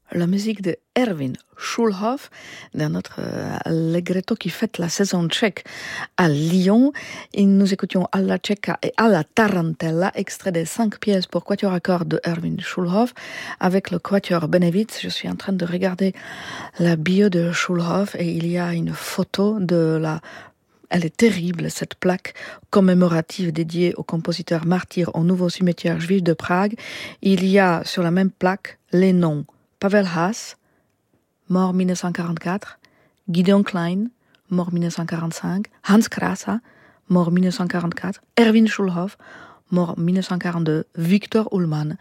la musique de Erwin Schulhoff, d'un autre allegretto qui fête la saison tchèque à Lyon. Et nous écoutions Alla Cieca et Alla Tarantella, extrait des 5 pièces pour quatuor à cordes de Erwin Schulhoff, avec le quatuor Benevitz. Je suis en train de regarder la bio de Schulhoff et il y a une photo de la... Elle est terrible, cette plaque commémorative dédiée au compositeur martyr au nouveau cimetière juif de Prague. Il y a sur la même plaque les noms Pavel Haas, mort 1944, Gideon Klein, mort 1945, Hans Krasa, mort 1944, Erwin Schulhoff, mort 1942, Victor Ullmann,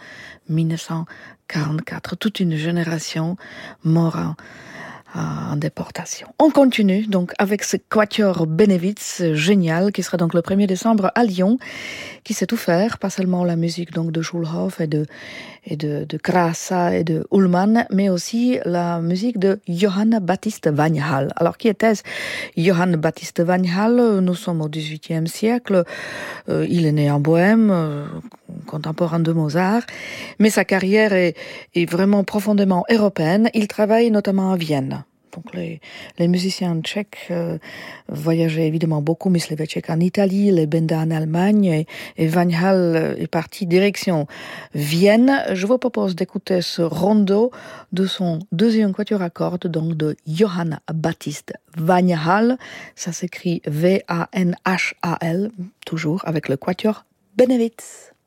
1944. Toute une génération mort en déportation. On continue donc avec ce quatuor Benevitz génial qui sera donc le 1er décembre à Lyon, qui sait tout faire, pas seulement la musique donc de Schulhoff et de Krasa et de Ullmann, mais aussi la musique de Johann Baptist Weinhall. Alors qui était-ce Johann Baptist Weinhall? Nous sommes au XVIIIe siècle. Il est né en Bohême, contemporain de Mozart, mais sa carrière est vraiment profondément européenne. Il travaille notamment à Vienne. Donc les musiciens tchèques voyageaient évidemment beaucoup, Mysliveček en Italie, les Benda en Allemagne, et Weinhall est parti direction Vienne. Je vous propose d'écouter ce rondo de son deuxième quatuor à cordes, donc de Johann Baptist Weinhall. Ça s'écrit V-A-N-H-A-L, toujours avec le quatuor Benevitz.